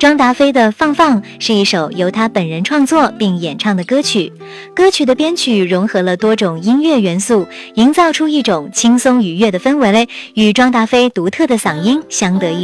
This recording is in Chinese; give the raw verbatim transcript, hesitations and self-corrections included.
庄达菲的《放放》是一首由他本人创作并演唱的歌曲，歌曲的编曲融合了多种音乐元素，营造出一种轻松愉悦的氛围，与庄达菲独特的嗓音相得益